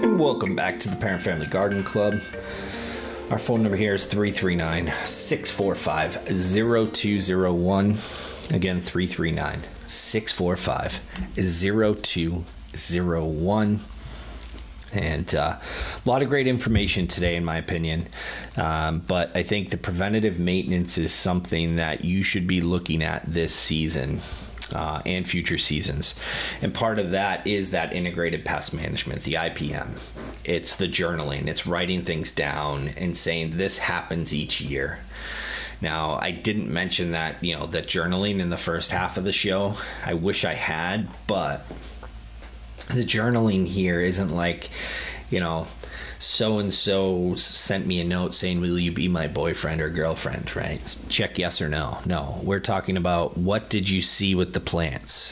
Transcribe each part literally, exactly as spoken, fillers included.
Welcome back to the Parent Family Garden Club. Our phone number here is three three nine, six four five, zero two zero one. Again, three three nine, six four five, zero two zero one. And uh, a lot of great information today, in my opinion. Um, but I think the preventative maintenance is something that you should be looking at this season. Uh, and future seasons. And part of that is that integrated pest management, the I P M. It's the journaling. It's writing things down and saying this happens each year. Now, I didn't mention that, you know, that journaling in the first half of the show. I wish I had, but the journaling here isn't like, you know, so-and-so sent me a note saying, will you be my boyfriend or girlfriend, right? Check yes or no. No, we're talking about what did you see with the plants?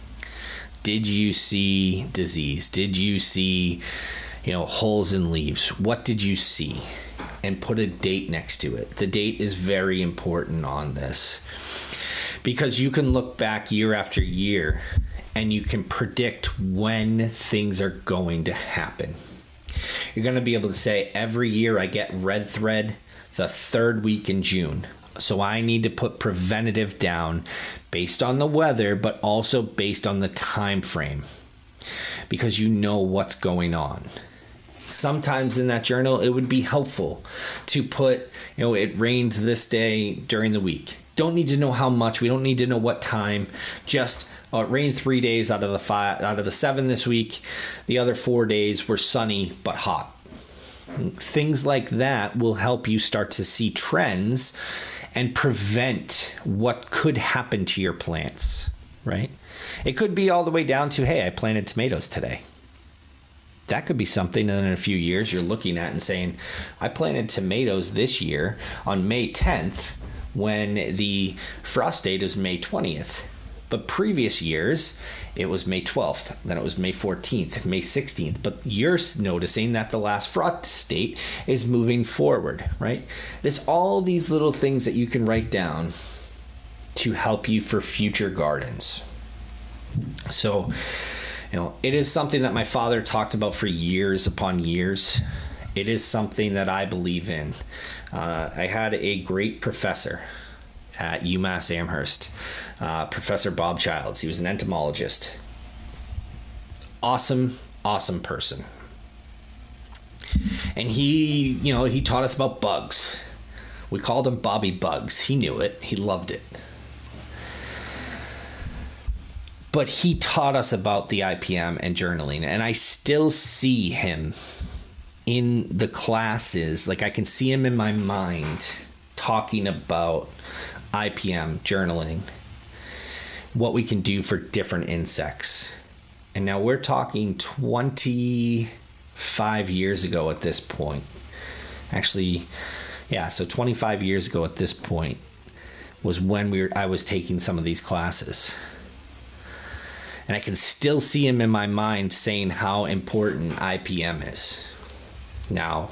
Did you see disease? Did you see, you know, holes in leaves? What did you see? And put a date next to it. The date is very important on this because you can look back year after year and you can predict when things are going to happen. You're going to be able to say, every year I get red thread the third week in June. So I need to put preventative down based on the weather, but also based on the time frame, because you know what's going on. Sometimes in that journal, it would be helpful to put, you know, it rained this day during the week. Don't need to know how much. We don't need to know what time. Just oh, it rained three days out of the five, out of the seven this week. The other four days were sunny but hot. Things like that will help you start to see trends and prevent what could happen to your plants, right? It could be all the way down to, hey, I planted tomatoes today. That could be something that in a few years you're looking at and saying, I planted tomatoes this year on May tenth when the frost date is May twentieth. But previous years, it was May twelfth, then it was May fourteenth, May sixteenth. But you're noticing that the last frost date is moving forward, right? There's all these little things that you can write down to help you for future gardens. So, you know, it is something that my father talked about for years upon years. It is something that I believe in. Uh, I had a great professor at UMass Amherst, uh, Professor Bob Childs. He was an entomologist. Awesome, awesome person. And he, you know, he taught us about bugs. We called him Bobby Bugs. He knew it. He loved it. But he taught us about the I P M and journaling, and I still see him in the classes. Like, I can see him in my mind talking about I P M, journaling, what we can do for different insects. And now we're talking twenty-five years ago at this point. Actually, yeah, so twenty-five years ago at this point was when we were, I was taking some of these classes. And I can still see him in my mind saying how important I P M is. Now,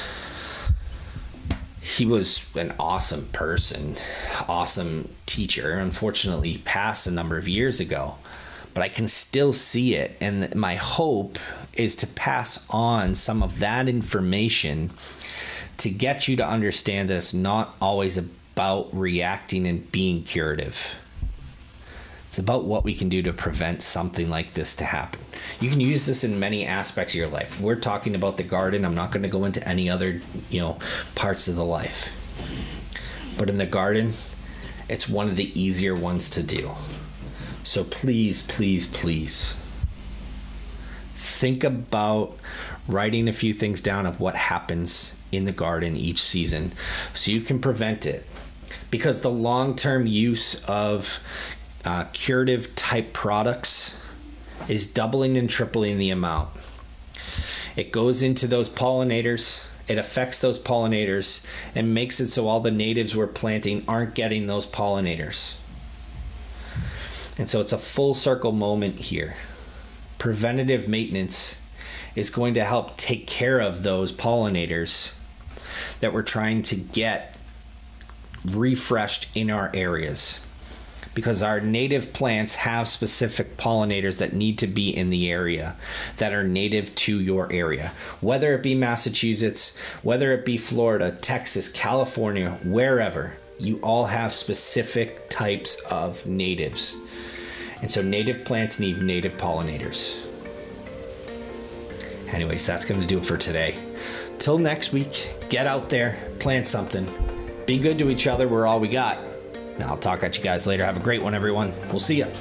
he was an awesome person, awesome teacher. Unfortunately, he passed a number of years ago, but I can still see it. And my hope is to pass on some of that information to get you to understand that it's not always about reacting and being curative. It's about what we can do to prevent something like this to happen. You can use this in many aspects of your life. We're talking about the garden. I'm not going to go into any other, you know, parts of the life. But in the garden, it's one of the easier ones to do. So please, please, please think about writing a few things down of what happens in the garden each season so you can prevent it. Because the long-term use of Uh, curative type products is doubling and tripling the amount. It goes into those pollinators, it affects those pollinators, and makes it so all the natives we're planting aren't getting those pollinators. And so it's a full circle moment here. Preventative maintenance is going to help take care of those pollinators that we're trying to get refreshed in our areas. because our native plants have specific pollinators that need to be in the area that are native to your area. Whether it be Massachusetts, whether it be Florida, Texas, California, wherever, you all have specific types of natives. And so native plants need native pollinators. Anyways, that's going to do it for today. Till next week, get out there, plant something. Be good to each other. We're all we got. Now, I'll talk at you guys later. Have a great one, everyone. We'll see ya.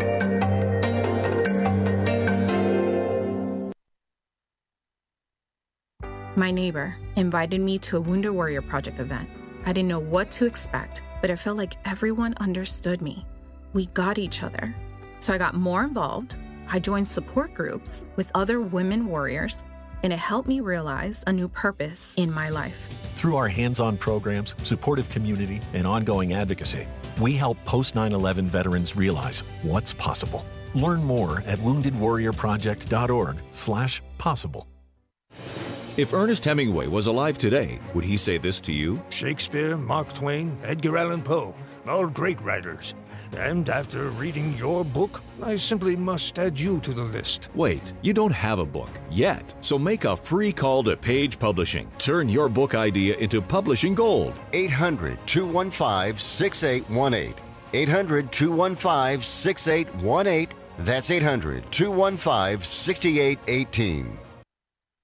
My neighbor invited me to a Wounded Warrior Project event. I didn't know what to expect, but I felt like everyone understood me. We got each other. So I got more involved. I joined support groups with other women warriors, and it helped me realize a new purpose in my life. Through our hands-on programs, supportive community, and ongoing advocacy, we help post nine eleven veterans realize what's possible. Learn more at wounded warrior project dot org slash possible. If Ernest Hemingway was alive today, would he say this to you? Shakespeare, Mark Twain, Edgar Allan Poe, all great writers. And after reading your book, I simply must add you to the list. Wait, you don't have a book yet, so make a free call to Page Publishing. Turn your book idea into publishing gold. eight hundred, two one five, six eight one eight. eight hundred, two one five, six eight one eight. That's eight hundred, two one five, six eight one eight.